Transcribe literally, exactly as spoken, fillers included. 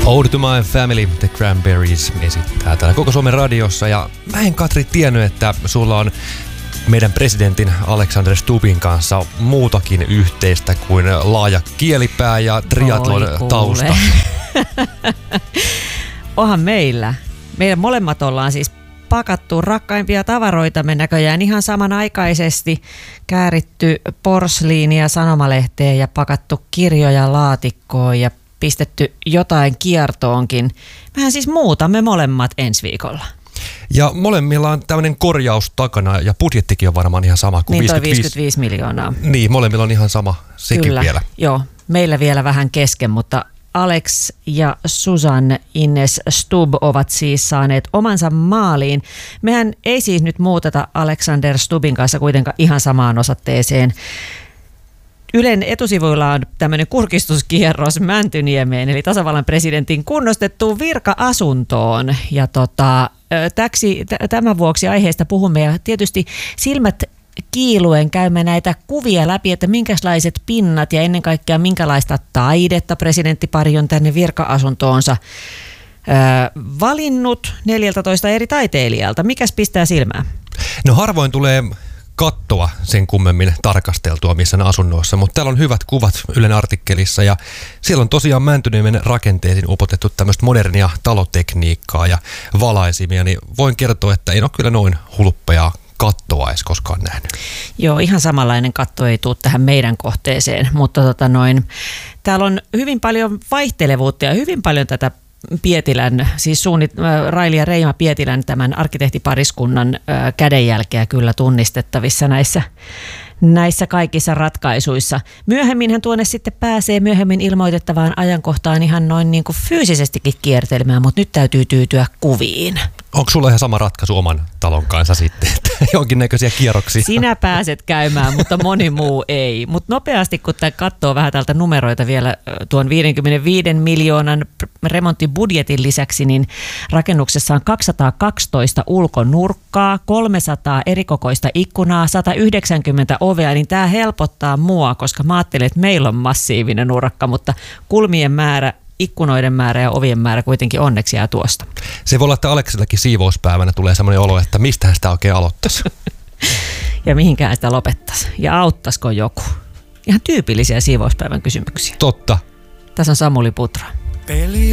Ode to my family, The Cranberries esittää täällä Koko Suomen radiossa. Ja mä en, Katri, tiennyt, että sulla on meidän presidentin Alexander Stubbin kanssa muutakin yhteistä kuin laaja kielipää ja triathlon tausta. Onhan meillä. Meidän molemmat ollaan siis pakattu rakkaimpia tavaroita me näköjään ihan samanaikaisesti, kääritty porsliinia sanomalehteen ja pakattu kirjoja laatikkoon ja pistetty jotain kiertoonkin. Mehän siis muutamme molemmat ensi viikolla. Ja molemmilla on tämmöinen korjaus takana ja budjettikin on varmaan ihan sama kuin niin viisikymmentäviisi. viisikymmentäviisi miljoonaa. Niin, molemmilla on ihan sama sekin Kyllä, vielä. Joo, meillä vielä vähän kesken, mutta Alex ja Susan Ines Stubb ovat siis saaneet omansa maaliin. Mehän ei siis nyt muuteta Alexander Stubbin kanssa kuitenkaan ihan samaan osoitteeseen. Ylen etusivuilla on tämmöinen kurkistuskierros Mäntyniemeen, eli tasavallan presidentin kunnostettuun virka-asuntoon. Ja tota, täksi, tämän vuoksi aiheesta puhumme ja tietysti silmät kiiluen käymme näitä kuvia läpi, että minkälaiset pinnat ja ennen kaikkea minkälaista taidetta presidenttipari on tänne virka-asuntoonsa öö, valinnut neljältätoista eri taiteilijalta. Mikäs pistää silmään? No harvoin tulee kattoa sen kummemmin tarkasteltua missään asunnoissa, mutta täällä on hyvät kuvat Ylen artikkelissa ja siellä on tosiaan Mäntyniemen rakenteisiin upotettu tämmöistä modernia talotekniikkaa ja valaisimia, niin voin kertoa, että en ole kyllä noin hulppeaa kattoa edes koskaan nähnyt. Joo, ihan samanlainen katto ei tule tähän meidän kohteeseen, mutta tota noin, täällä on hyvin paljon vaihtelevuutta ja hyvin paljon tätä Pietilän, siis suunnit, Raili ja Reima Pietilän tämän arkkitehtipariskunnan ää, kädenjälkeä kyllä tunnistettavissa näissä, näissä kaikissa ratkaisuissa. Myöhemminhän tuonne sitten pääsee myöhemmin ilmoitettavaan ajankohtaan ihan noin niin kuin fyysisestikin kiertelemään, mutta nyt täytyy tyytyä kuviin. Onko sulla ihan sama ratkaisu oman talon kanssa sitten, että jonkinnäköisiä kierroksia? Sinä pääset käymään, mutta moni muu ei. Mutta nopeasti, kun tämä katsoo vähän täältä numeroita vielä tuon viisikymmentäviisi miljoonan remonttibudjetin lisäksi, niin rakennuksessa on kaksisataakaksitoista ulkonurkkaa, kolmesataa erikokoista ikkunaa, sata yhdeksänkymmentä ovea, niin tämä helpottaa mua, koska mä ajattelen, että meillä on massiivinen urakka, mutta kulmien määrä, ikkunoiden määrä ja ovien määrä kuitenkin onneksi jää tuosta. Se voi olla, että Aleksillakin siivouspäivänä tulee sellainen olo, että mistähän sitä oikein aloittaisi. Ja mihinkään sitä lopettaisi. Ja auttaisiko joku? Ihan tyypillisiä siivouspäivän kysymyksiä. Totta. Tässä on Samuli Putra. Peli